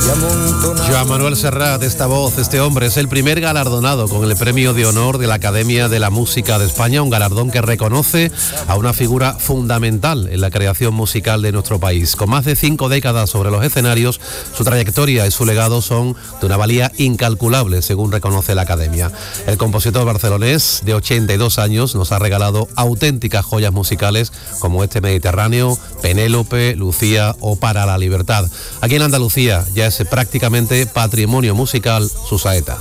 Joan Manuel Serrat, esta voz, este hombre, es el primer galardonado con el Premio de Honor de la Academia de la Música de España, un galardón que reconoce a una figura fundamental en la creación musical de nuestro país. Con más de 5 décadas sobre los escenarios, su trayectoria y su legado son de una valía incalculable, según reconoce la Academia. El compositor barcelonés, de 82 años, nos ha regalado auténticas joyas musicales como este Mediterráneo, Penélope, Lucía o Para la Libertad. Aquí en Andalucía ya es prácticamente patrimonio musical su saeta.